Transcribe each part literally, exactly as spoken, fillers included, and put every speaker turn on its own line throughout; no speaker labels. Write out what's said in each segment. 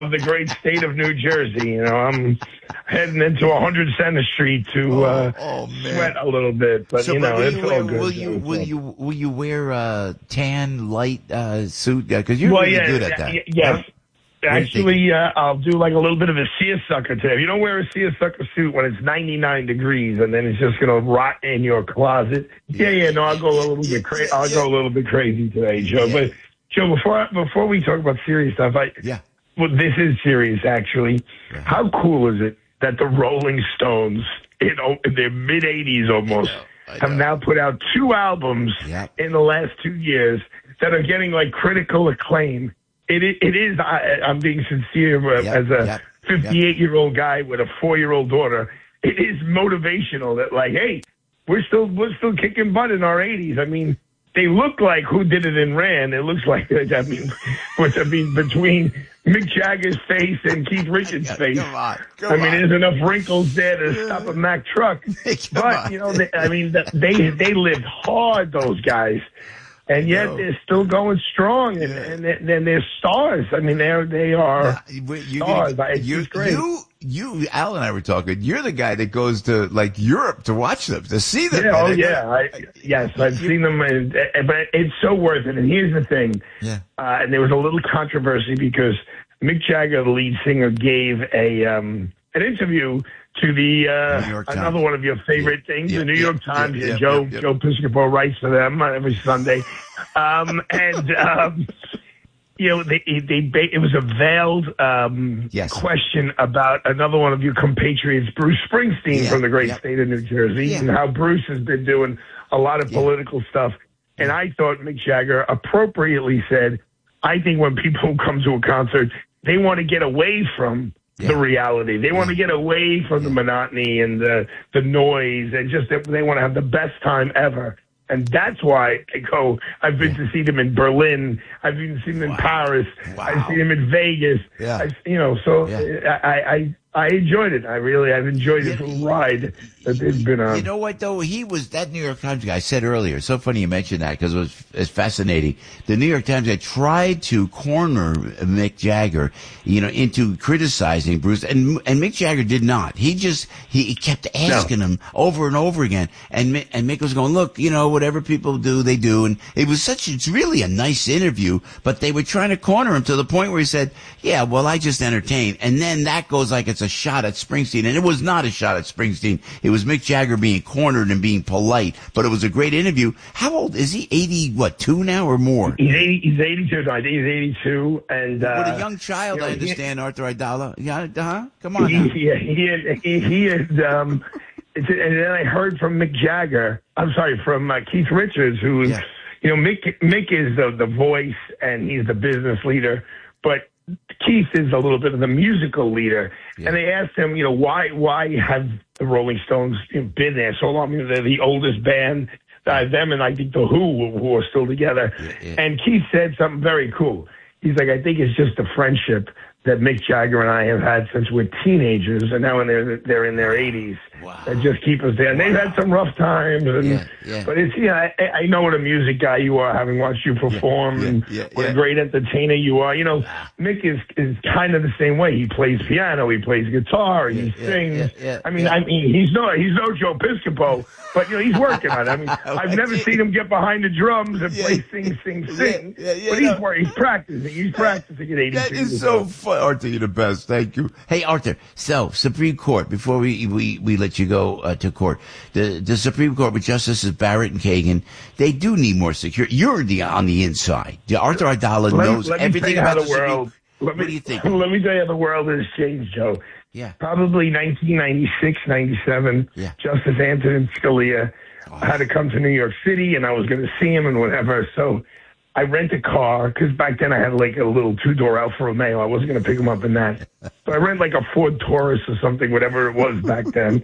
of the great state of New Jersey. You know, I'm heading into one hundred Center Street to uh,
oh, oh,
sweat a little bit, but
so,
you know,
but
it's
you
all
wear,
good.
Will you
it's
will
all
you will you wear a tan light uh, suit? Because you're
well,
really
yeah,
good at that.
Y- yes.
Huh?
Actually, uh, I'll do like a little bit of a seersucker today. If you don't wear a seersucker suit when it's ninety-nine degrees, and then it's just going to rot in your closet. Yeah, yeah, no, I'll go a little bit crazy. I'll go a little bit crazy today, Joe.
Yeah.
But Joe, before before we talk about serious stuff, I
yeah,
well, this is serious actually.
Yeah.
How cool is it that the Rolling Stones, in, in their mid eighties almost,
I know, I know.
have now put out two albums
Yep.
in the last two years that are getting like critical acclaim. It it is. I, I'm being sincere uh,
Yep,
as a
yep,
fifty-eight-year-old guy with a four-year-old daughter. It is motivational that, like, hey, we're still we're still kicking butt in our eighties. I mean, they look like Who Did It and Ran. It looks like I mean, which I mean between Mick Jagger's face and Keith Richards' face.
Come on, come
I mean,
on.
there's enough wrinkles there to stop a Mack truck. But
on.
you know, they, I mean, they they lived hard. Those guys. And yet
know.
they're still going strong, and,
Yeah.
and then they're stars. I mean, they're they are
Yeah, you,
stars.
you,
It's
you,
just great.
you, you, Al and I were talking. You're the guy that goes to like Europe to watch them, to see them.
Yeah,
man.
oh
They're
yeah, I, yes, I've seen them, and, but it's so worth it. And here's the thing,
Yeah.
uh, and there was a little controversy because Mick Jagger, the lead singer, gave a um, an interview to the uh,
New York Times.
another one of your favorite
Yeah,
things,
yeah,
the New
yeah,
York Times.
yeah,
Yeah,
yeah,
Joe
yeah, yeah.
Joe Piscopo writes for them uh, every Sunday, um, and. Um, You know, they, they, they, it was a veiled um,
Yes.
question about another one of your compatriots, Bruce Springsteen,
Yeah,
from the great
yeah.
state of New Jersey,
Yeah.
and how Bruce has been doing a lot of
Yeah.
political stuff. And I thought Mick Jagger appropriately said, I think when people come to a concert, they want to get away from
Yeah.
the reality. They want to get away from the monotony and the, the noise, and just that they want to have the best time ever. And that's why I go, I've been to see them in Berlin. I've been seen them
Wow.
in Paris.
Wow.
I've seen them in Vegas.
Yeah.
I, you know, so
Yeah.
I, I, I enjoyed it. I really, I've enjoyed
Yeah,
this little ride that they've been on.
You know what, though? He was, that New York Times guy, I said earlier, it's so funny you mentioned that because it was it's fascinating. The New York Times guy tried to corner Mick Jagger, you know, into criticizing Bruce, and and Mick Jagger did not. He just, he, he kept asking him over and over again. And, Mi- and Mick was going, look, you know, whatever people do, they do. And it was such, it's really a nice interview, but they were trying to corner him to the point where he said, yeah, well, I just entertain. And then that goes like it's a shot at Springsteen. And it was not a shot at Springsteen. It was Mick Jagger being cornered and being polite, but it was a great interview. How old is he? eighty, what, two now or more?
He's eighty. He's eighty-two. No, I think he's eighty-two. And uh,
What a young child,
you know,
I
he-
understand, Arthur Idala. Yeah, huh? Come on
He,
now.
he, he, is, he, he is, um, it's, and then I heard from Mick Jagger, I'm sorry, from uh, Keith Richards, who is,
Yeah.
you know, Mick, Mick is the, the voice and he's the business leader, but Keith is a little bit of the musical leader.
Yeah.
And they asked him, you know, why, why have the Rolling Stones you know, been there so long? I mean, they're the oldest band, uh, them and I think the Who, who are still together.
Yeah, yeah.
And Keith said something very cool. He's like, I think it's just a friendship that Mick Jagger and I have had since we're teenagers, and now when they're they're in their eighties,
Wow.
that just keep us there. And they've had some rough times, and
Yeah, yeah.
but it's yeah, I, I know what a music guy you are, having watched you perform,
yeah,
and
yeah,
what
yeah.
a great entertainer you are. You know, Mick is is kind of the same way. He plays piano, he plays guitar, he
Yeah, yeah,
sings.
yeah, yeah,
I mean,
yeah.
I mean, he's no he's no Joe Piscopo, but you know he's working on it. I mean, I've never seen him get behind the drums and
Yeah.
play sing sing sing.
Yeah, yeah, yeah,
but he's
no.
wor- he's practicing. He's practicing at eighty-two.
That is
years
so
old.
fun. Arthur, you're the best. Thank you. Hey, Arthur. So, Supreme Court, before we, we, we let you go uh, to court, the, the Supreme Court with Justices Barrett and Kagan, they do need more security. You're the, on the inside. The Arthur Idala
Let,
knows
let me
everything
tell you how
about
the
the Supreme
world. Let me,
What do you think?
Let me tell you how the world has changed, Joe.
Yeah.
Probably nineteen ninety-six, ninety-seven,
Yeah.
Justice Antonin Scalia
Oh.
had to come to New York City, and I was going to see him and whatever. So I rent a car, because back then I had like a little two-door Alfa Romeo. I wasn't going to pick him up in that. So I rent like a Ford Taurus or something, whatever it was back then.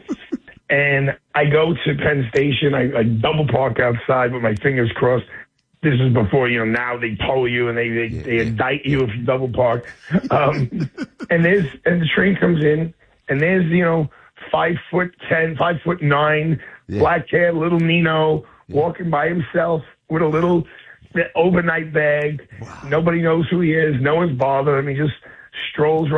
And I go to Penn Station. I, I double park outside with my fingers crossed. This is before, you know, now they tow you and they they,
Yeah,
they
yeah.
indict you if you double park. Um, and there's and the train comes in, and there's you know five foot ten, five foot nine,
Yeah.
black hair, little Nino walking by himself with a little overnight bag. Nobody knows who he is. No one's bothering him. He just strolls